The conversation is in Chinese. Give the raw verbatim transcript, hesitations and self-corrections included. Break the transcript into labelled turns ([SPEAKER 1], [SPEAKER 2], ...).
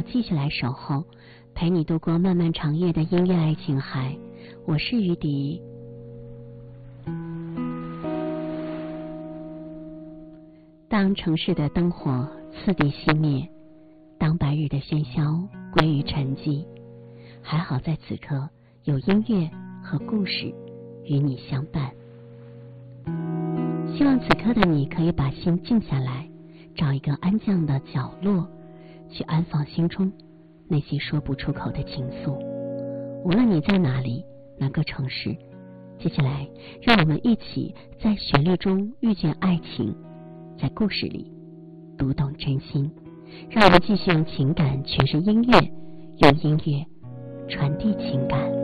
[SPEAKER 1] 继续来守候，陪你度过漫漫长夜的音乐爱情海。我是于迪。当城市的灯火次第熄灭，当白日的喧嚣归于沉寂，还好在此刻有音乐和故事与你相伴。希望此刻的你可以把心静下来，找一个安静的角落，去安放心中那些说不出口的情愫。无论你在哪里，哪个城市，接下来让我们一起在旋律中遇见爱情，在故事里读懂真心。让我们继续用情感诠释音乐，用音乐传递情感。